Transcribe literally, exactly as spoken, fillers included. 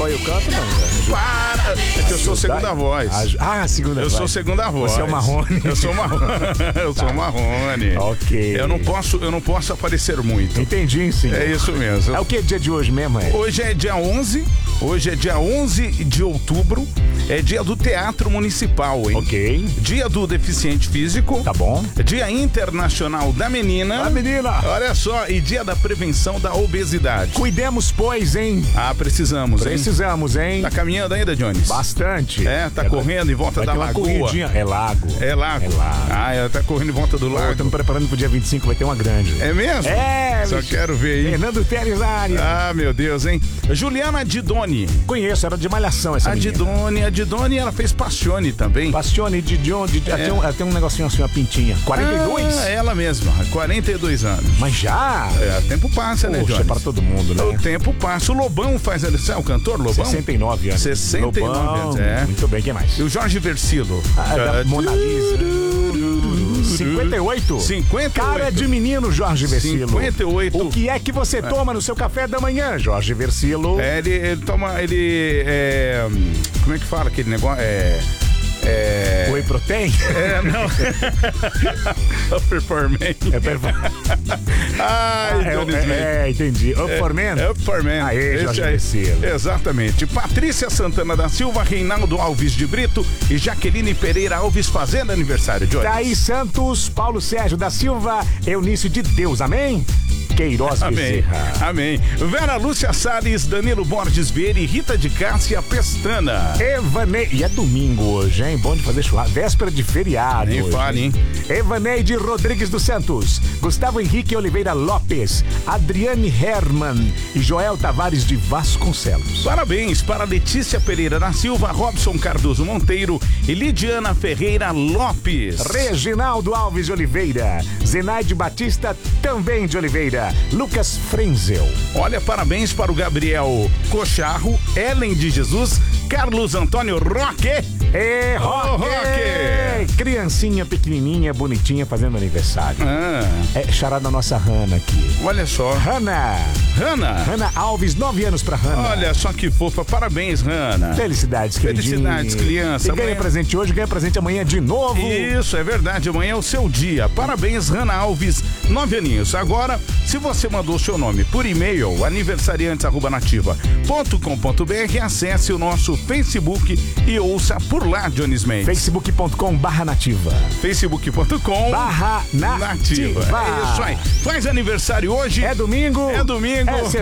eu canto, não. Para! É que eu sou segunda voz. Ah, segunda voz. Eu sou segunda voz. Você é o Marrone. Eu sou Marrone. Eu sou Marrone. Ok. Eu não posso, eu não posso aparecer muito. Entendi, sim. É isso mesmo. É o que dia de hoje mesmo, é? Hoje é dia onze. Hoje é dia onze de outubro. É dia do Teatro Municipal, hein? Ok. Dia do Deficiente Físico. Tá bom. Dia Internacional da Menina. A menina. Olha só, e dia da prevenção da obesidade. Cuidemos, pois, hein? Ah, precisamos, hein? Precisamos, hein? Tá caminhando ainda, Jones? Bastante. É, tá é, correndo em volta da lagoa. Corridinha. É lago. É lago. É lago. Ah, ela tá correndo em volta do lago. Estamos preparando pro dia vinte e cinco, vai ter uma grande. É mesmo? É, Só bicho. quero ver aí. Fernando Teles na área. Ah, meu Deus, hein? Juliana Didoni. Conheço, era de Malhação essa A menina. Didoni, a Didoni, ela fez Passione também. Passione de Dion, de, É. tem, um, ela tem um negocinho assim, uma pintinha. quarenta e dois? Ah, ela mesma, quarenta e dois anos. Mas já? É, o tempo passa, né, Poxa, Jones? para todo mundo, né? O tempo passa. O Lobão faz... Você é o cantor, Lobão? sessenta e nove anos. sessenta e nove Lobão. anos, é. Muito bem, quem mais? E o Jorge Versilo? Ah, da Mona Lisa. cinquenta e oito? cinquenta e oito. Cara de menino, Jorge Versilo. cinquenta e oito. O que é que você toma no seu café da manhã, Jorge Versilo? É, ele, ele toma... Ele... É, como é que fala aquele negócio? É... É... Whey protein? É, não. Upper for Men. É performance. Ai, é, Jones é, Smith. é, entendi. Up for Men? É Up for Men. Aê, Esse Jorge aí. Versilo. Exatamente. Patrícia Santana da Silva, Reinaldo Alves de Brito e Jaqueline Pereira Alves fazendo aniversário, Jones. Thaís Santos, Paulo Sérgio da Silva, Eunício de Deus, amém? Queiroz Amém. Bezerra. Amém. Vera Lúcia Salles, Danilo Borges Vieira e Rita de Cássia Pestana. Evaneide. E é domingo hoje, hein? Bom de fazer churrasco. Véspera de feriado. Nem hoje, fale, hein? Evaneide Rodrigues dos Santos, Gustavo Henrique Oliveira Lopes, Adriane Herman e Joel Tavares de Vasconcelos. Parabéns para Letícia Pereira da Silva, Robson Cardoso Monteiro e Lidiana Ferreira Lopes. Reginaldo Alves de Oliveira, Zenaide Batista também de Oliveira, Lucas Frenzel. Olha, parabéns para o Gabriel Cocharro, Ellen de Jesus, Carlos Antônio Roque. Ê, Roque! Ô, Roque! Criancinha pequenininha, bonitinha, fazendo aniversário. Ah, É charada da nossa Hanna aqui. olha só. Hanna! Hanna. Hanna Alves, nove anos pra Hanna. Olha só que fofa. Parabéns, Hanna. Felicidades, queridinha. Felicidades, criança. E ganha Amanhã- presente hoje, ganha presente amanhã de novo. Isso, é verdade. Amanhã é o seu dia. Parabéns, Hanna Alves, nove aninhos. Agora, se você mandou o seu nome por e-mail, aniversariantes arroba nativa ponto com ponto br, acesse o nosso Facebook e ouça por lá, Jones Mendes. facebook ponto com barra nativa. facebook ponto com Barra nativa. É isso aí. Faz aniversário hoje. É domingo. É domingo. É